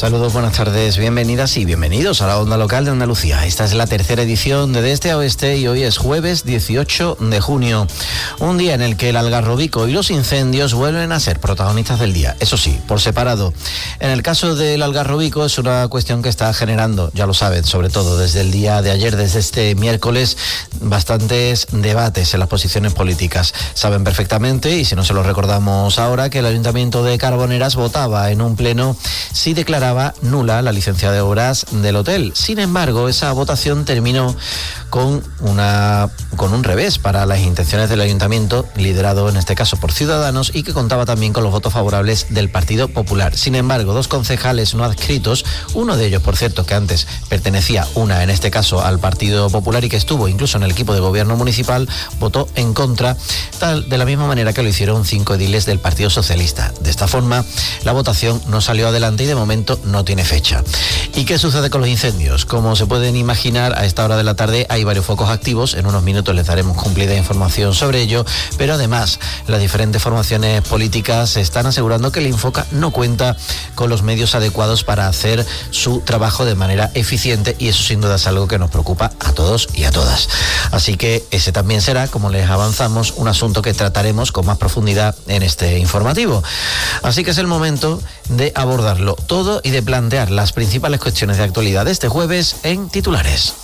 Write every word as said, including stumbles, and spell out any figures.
Saludos, buenas tardes, bienvenidas y bienvenidos a la Onda Local de Andalucía. Esta es la tercera edición de De Este a Oeste y hoy es jueves dieciocho de junio. Un día en el que el algarrobico y los incendios vuelven a ser protagonistas del día, eso sí, por separado. En el caso del algarrobico es una cuestión que está generando, ya lo saben, sobre todo desde el día de ayer, desde este miércoles, bastantes debates en las posiciones políticas. Saben perfectamente, y si no se lo recordamos ahora, que el Ayuntamiento de Carboneras votaba en un pleno si declaraba nula la licencia de obras del hotel. Sin embargo, esa votación terminó con una con un revés para las intenciones del Ayuntamiento, liderado en este caso por Ciudadanos, y que contaba también con los votos favorables del Partido Popular. Sin embargo, dos concejales no adscritos, uno de ellos, por cierto, que antes pertenecía, una en este caso, al Partido Popular y que estuvo incluso en el equipo de gobierno municipal, votó en contra, tal de la misma manera que lo hicieron cinco ediles del Partido Socialista. De esta forma, la votación no salió adelante y de momento no tiene fecha. ¿Y qué sucede con los incendios? Como se pueden imaginar, a esta hora de la tarde hay varios focos activos. En unos minutos les daremos cumplida información sobre ello, pero además las diferentes formaciones políticas están asegurando que el Infoca no cuenta con los medios adecuados para hacer su trabajo de manera eficiente, y eso sin duda es algo que nos preocupa a todos y a todas. Así que ese también será, como les avanzamos, un asunto que trataremos con más profundidad en este informativo. Así que es el momento de abordarlo todo y de plantear las principales cuestiones de actualidad de este jueves en titulares.